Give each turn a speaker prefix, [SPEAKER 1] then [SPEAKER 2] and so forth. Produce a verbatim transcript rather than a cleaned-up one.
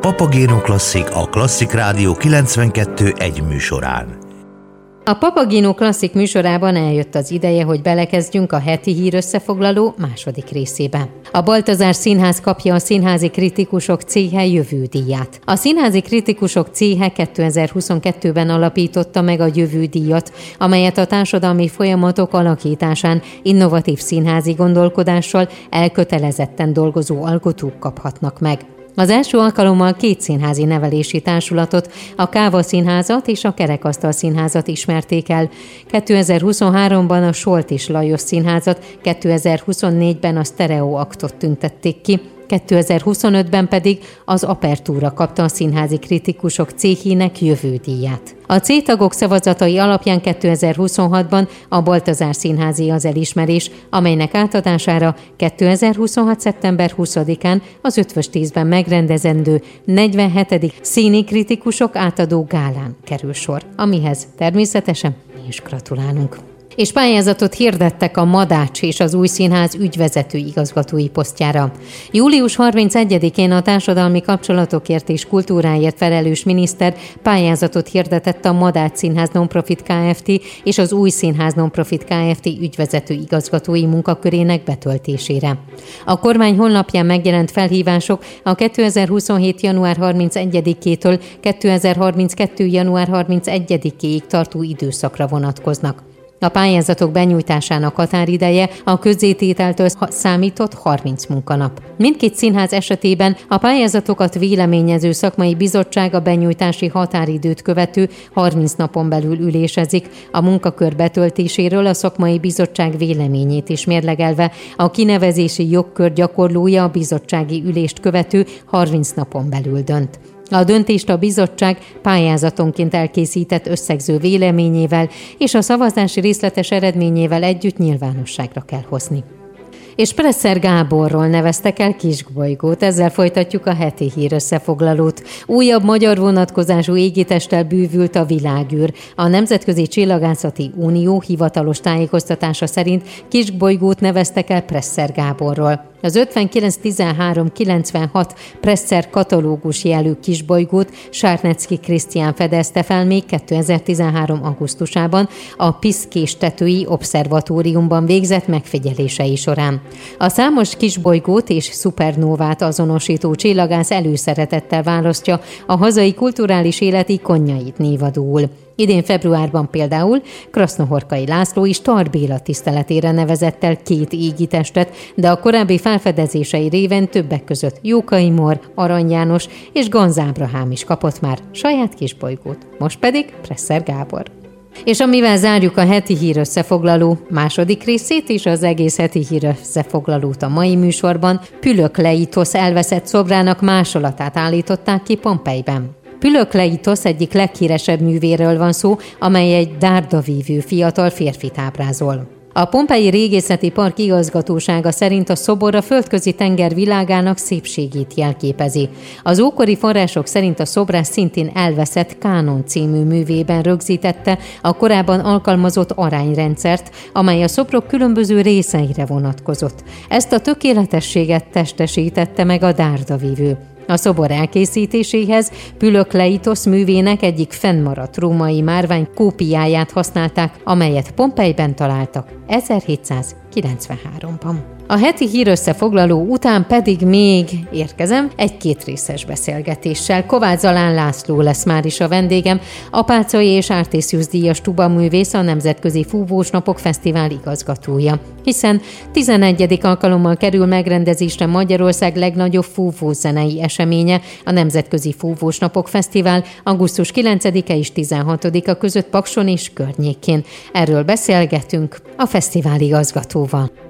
[SPEAKER 1] Papagéno Klasszik a Klasszik Rádió kilencvenkettő egy műsorán.
[SPEAKER 2] A Papagéno Klasszik műsorában eljött az ideje, hogy belekezdjünk a heti hírösszefoglaló második részébe. A Baltazár Színház kapja a Színházi Kritikusok Céhe jövődíját. A Színházi Kritikusok Céhe kétezer-huszonkettőben alapította meg a jövődíjat, amelyet a társadalmi folyamatok alakításán innovatív színházi gondolkodással elkötelezetten dolgozó alkotók kaphatnak meg. Az első alkalommal két színházi nevelési társulatot, a Káva Színházat és a Kerekasztal Színházat ismerték el. kétezer-huszonháromban a Soltis Lajos Színházat, kétezer-huszonnégyben a Stereo Aktot tüntették ki, kétezer-huszonötben pedig az Apertúra kapta a Színházi Kritikusok Céhének jövődíját. A C-tagok szavazatai alapján kétezer-huszonhatban a Baltazár Színházé az elismerés, amelynek átadására kétezer-huszonhat. szeptember huszadikán az Ötvös tízben megrendezendő negyvenhetedik Színi Kritikusok átadó gálán kerül sor, amihez természetesen mi is gratulálunk. És pályázatot hirdettek a Madács és az Új Színház ügyvezető igazgatói posztjára. július harmincegyedikén a társadalmi kapcsolatokért és kultúráért felelős miniszter pályázatot hirdetett a Madács Színház Nonprofit Kft. És az Új Színház Nonprofit Kft. Ügyvezető igazgatói munkakörének betöltésére. A kormány honlapján megjelent felhívások a kétezer-huszonhét. január harmincegyedikétől kétezer-harminckettő. január harmincegyedikéig tartó időszakra vonatkoznak. A pályázatok benyújtásának határideje a közzétételtől számított harminc munkanap. Mindkét színház esetében a pályázatokat véleményező szakmai bizottság a benyújtási határidőt követő harminc napon belül ülésezik, a munkakör betöltéséről a szakmai bizottság véleményét is mérlegelve, a kinevezési jogkör gyakorlója a bizottsági ülést követő harminc napon belül dönt. A döntést a bizottság pályázatonként elkészített összegző véleményével és a szavazási részletes eredményével együtt nyilvánosságra kell hozni. És Presser Gáborról neveztek el kisbolygót, ezzel folytatjuk a heti hírösszefoglalót. Újabb magyar vonatkozású égitesttel bűvült a világűr. A Nemzetközi Csillagászati Unió hivatalos tájékoztatása szerint kisbolygót neveztek el Presser Gáborról. Az ötvenkilenc tizenhárom kilencvenhat Presser katalógus jelű kisbolygót Sárnecki Krisztián fedezte fel még kétezer-tizenhárom. augusztusában a Piszkés-tetői Obszervatóriumban végzett megfigyelései során. A számos kisbolygót és szupernóvát azonosító csillagász előszeretettel választja a hazai kulturális élet ikonjait névadóul. Idén februárban például Krasznohorkai László és Tar Béla tiszteletére nevezett el két égitestet, de a korábbi felfedezései révén többek között Jókai Mor, Arany János és Ganz Ábrahám is kapott már saját kisbolygót. Most pedig Presser Gábor. És amivel zárjuk a heti hírösszefoglaló második részét és az egész heti hírösszefoglalót a mai műsorban, Pülökleitosz elveszett szobrának másolatát állították ki Pompeiben. Pülökleitosz egyik leghíresebb művéről van szó, amely egy dárdavívő fiatal férfit ábrázol. A Pompei Régészeti Park igazgatósága szerint a szobor a földközi tenger világának szépségét jelképezi. Az ókori források szerint a szobrász szintén elveszett Kánon című művében rögzítette a korábban alkalmazott arányrendszert, amely a szobrok különböző részeire vonatkozott. Ezt a tökéletességet testesítette meg a dárdavívő. A szobor elkészítéséhez Pülökleitosz művének egyik fennmaradt római márvány kópiáját használták, amelyet Pompeiben találtak ezerhétszázkilencvenháromban. A heti hírösszefoglaló után pedig még érkezem egy kétrészes beszélgetéssel. Kovács Zalán László lesz már is a vendégem, a Páczai és Artesius díjas tubaművész, a Nemzetközi Fúvós Napok Fesztivál igazgatója. Hiszen tizenegyedik alkalommal kerül megrendezésre Magyarország legnagyobb fúvózenei eseménye, a Nemzetközi Fúvós Napok Fesztivál augusztus kilencedike és tizenhatodika között Pakson és környékén. Erről beszélgetünk a fesztivál igazgatóval.